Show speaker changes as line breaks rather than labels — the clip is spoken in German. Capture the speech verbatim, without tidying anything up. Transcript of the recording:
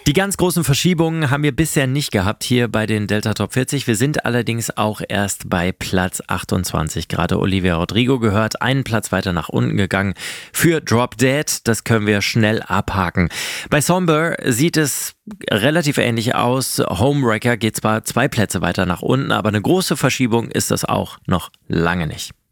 Die ganz großen Verschiebungen haben wir bisher nicht gehabt hier bei den Delta Top vierzig. Wir sind allerdings auch erst bei Platz achtundzwanzig. Gerade Olivia Rodrigo gehört, einen Platz weiter nach unten gegangen für Drop Dead. Das können wir schnell abhaken. Bei Somber sieht es relativ ähnlich aus. Homewrecker geht zwar zwei Plätze weiter nach unten, aber eine große Verschiebung ist das auch noch lange nicht.